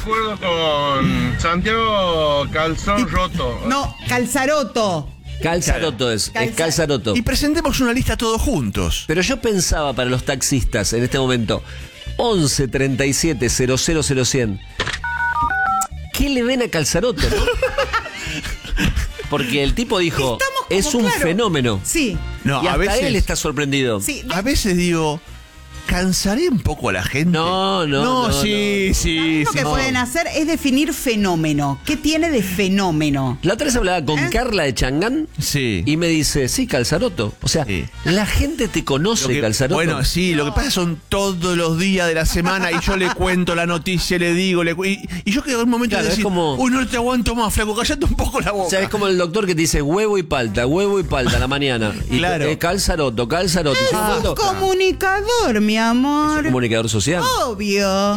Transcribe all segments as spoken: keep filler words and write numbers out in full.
acuerdo con Santiago Calzón Roto. No, Calzaroto. Calzaroto es, Calza- es Calzaroto. Y presentemos una lista todos juntos. Pero yo pensaba para los taxistas en este momento, once treinta y siete cero cero cero cien. ¿Qué le ven a Calzaroto, no? Porque el tipo dijo, Estamos como es un claro. fenómeno. Sí, No, Y a hasta veces, él está sorprendido. sí. a veces digo, ¿cansaré un poco a la gente? No, no, no, sí, no. sí, Lo sí. que pueden hacer es definir fenómeno. ¿Qué tiene de fenómeno? La otra vez hablaba con ¿Eh? Carla de Changán Sí. y me dice, sí, Calzaroto. O sea, Sí. la gente te Lo conoce, que- Calzaroto. Bueno, sí, lo que pasa son todos los días de la semana y yo le cuento la noticia, le digo, le cu- y, y yo quedo en un momento Claro, de es decir, como- uy, no te aguanto más, flaco, callate un poco la boca. O sea, es como el doctor que te dice huevo y palta, huevo y palta a la mañana. Y Claro. eh, Calzaroto, Calzaroto. Y yo Ah, cuento, comunicador, mi amor. comunicador social. Obvio.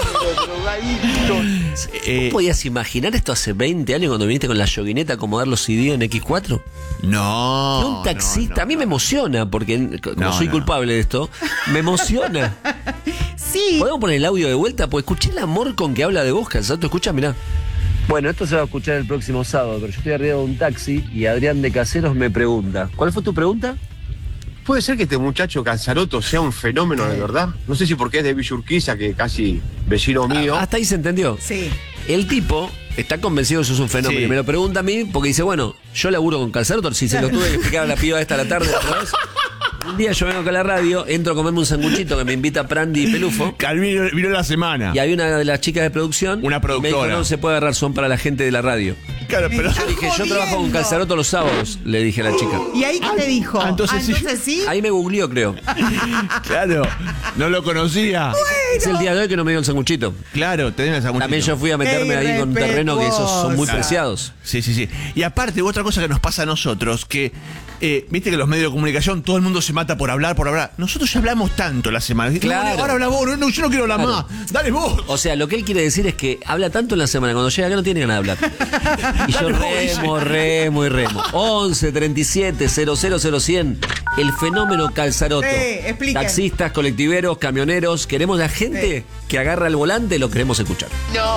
Eh, ¿Vos podías imaginar esto hace veinte años cuando viniste con la yoguineta a acomodar los C D en equis cuatro? no. un taxista, no, a mí no. me emociona, porque como No, soy no. culpable de esto, me emociona. Sí. ¿Podemos poner el audio de vuelta? Pues escuché el amor con que habla de vos, Calzaroto. Escucha, mirá. Bueno, esto se va a escuchar el próximo sábado, pero yo estoy arriba de un taxi y Adrián de Caseros me pregunta. ¿Cuál fue tu pregunta? ¿Puede ser que este muchacho Calzaroto sea un fenómeno de verdad? No sé si porque es de Villa Urquiza, que casi vecino mío. Hasta ahí se entendió. Sí. El tipo está convencido de que eso es un fenómeno. Sí. Y me lo pregunta a mí porque dice, bueno, yo laburo con Calzaroto. Si se lo tuve que explicar a la piba esta a la tarde otra vez. Un día yo vengo acá a la radio, entro a comerme un sanguchito que me invita Prandi y Pelufo. Calvino vino la semana. Y había una de las chicas de producción. Una productora. Me dijo, no se puede agarrar, son para la gente de la radio. Claro, pero. Está Le dije, yo trabajo con jodiendo. Calzaroto los sábados, le dije a la chica. ¿Y ahí qué te dijo? ah, entonces sí. entonces sí. Ahí me googleó, creo. Claro, no lo conocía. Es el día de hoy que no me dio el sanguchito. Claro, tenés esa También yo fui a meterme ahí con un terreno que esos son muy Claro. preciados. Sí, sí, sí. Y aparte, otra cosa que nos pasa a nosotros, que eh, viste que los medios de comunicación, todo el mundo se mata por hablar, por hablar. Nosotros ya hablamos tanto la semana. No, Claro. ahora habla vos, no, no, yo no quiero hablar Claro. más. Dale vos. O sea, lo que él quiere decir es que habla tanto en la semana, cuando llega acá no tiene ganas de hablar. Y yo Dale vos, remo, remo y remo. once treinta y siete cero cero cero cien. El fenómeno Calzaroto. Sí, expliquen. Taxistas, colectiveros, camioneros. Queremos la gente que agarra el volante, lo queremos escuchar.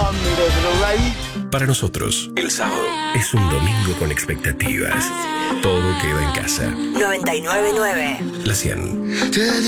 Para nosotros, el sábado es un domingo con expectativas. Todo queda en casa. noventa y nueve punto nueve. La cien.